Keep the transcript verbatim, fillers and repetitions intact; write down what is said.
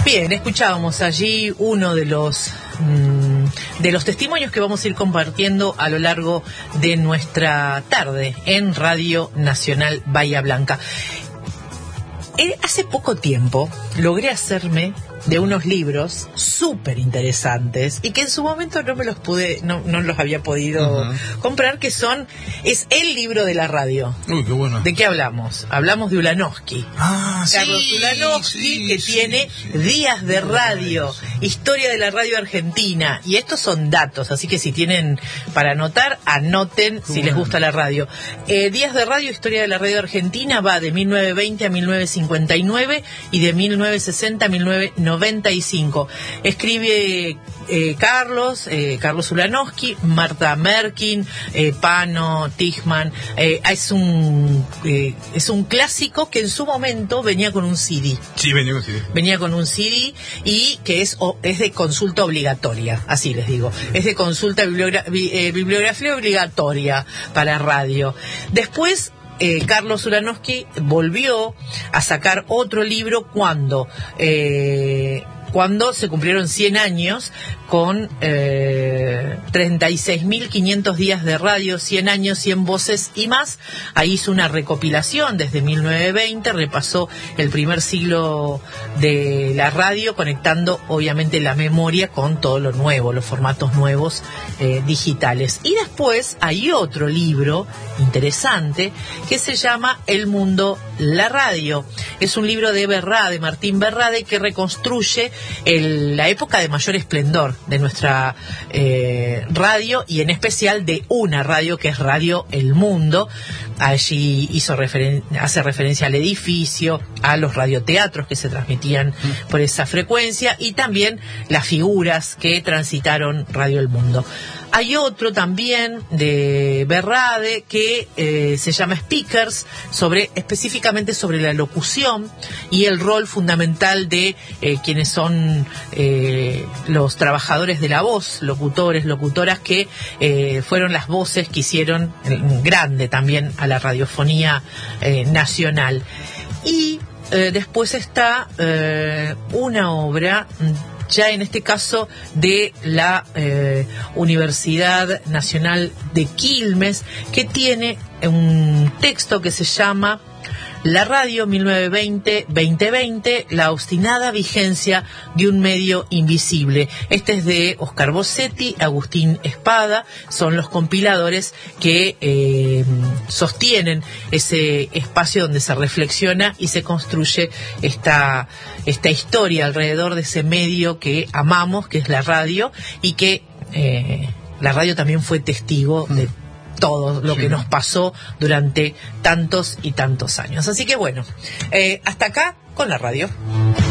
Bien, escuchábamos allí uno de los mmm, de los testimonios que vamos a ir compartiendo a lo largo de nuestra tarde en Radio Nacional Bahía Blanca. Eh, hace poco tiempo logré hacerme de unos libros súper interesantes y que en su momento no me los pude, no, no los había podido uh-huh. comprar, que son, es el libro de la radio. Uy, qué bueno. ¿De qué hablamos? Hablamos de Ulanowski. Ah, Carlos sí, Ulanowski, sí, que sí, tiene sí. Días de Radio, historia de la radio argentina. Y estos son datos, así que si tienen para anotar, anoten qué si bueno. les gusta la radio. Eh, Días de Radio, historia de la radio argentina, va de mil novecientos veinte a mil novecientos cincuenta y nueve y de mil novecientos sesenta a mil novecientos noventa y cinco. Escribe eh, Carlos, eh, Carlos Ulanowski, Marta Merkin, eh, Pano, Tichman. Eh, es un eh, es un clásico que en su momento venía con un C D. Sí, venía con C D. Venía con un C D y que es, o, es de consulta obligatoria, así les digo. Es de consulta bibliogra- bi, eh, bibliografía obligatoria para radio. Después Eh, Carlos Ulanowski volvió a sacar otro libro cuando eh, cuando se cumplieron cien años con eh, treinta y seis mil quinientos días de radio, cien años, cien voces y más. Ahí hizo una recopilación desde mil novecientos veinte, repasó el primer siglo de la radio, conectando obviamente la memoria con todo lo nuevo, los formatos nuevos eh, digitales. Y después hay otro libro interesante que se llama El Mundo, la Radio. Es un libro de Berrade, Martín Berrade, que reconstruye el, la época de mayor esplendor de nuestra eh, radio, y en especial de una radio que es Radio El Mundo. Allí hizo referen- hace referencia al edificio, a los radioteatros que se transmitían mm. por esa frecuencia, y también las figuras que transitaron Radio El Mundo. Hay otro también de Berrade que eh, se llama Speakers, sobre, específicamente sobre la locución y el rol fundamental de eh, quienes son eh, los trabajadores de la voz, locutores, locutoras, que eh, fueron las voces que hicieron eh, grande también a la radiofonía eh, nacional. Y eh, después está eh, una obra, ya en este caso de la eh, Universidad Nacional de Quilmes, que tiene un texto que se llama La radio mil novecientos veinte a veinte veinte, la obstinada vigencia de un medio invisible. Este es de Oscar Bossetti, Agustín Espada, son los compiladores que eh, sostienen ese espacio donde se reflexiona y se construye esta, esta historia alrededor de ese medio que amamos, que es la radio, y que eh, la radio también fue testigo de todo lo sí. que nos pasó durante tantos y tantos años. Así que bueno, eh, hasta acá con la radio.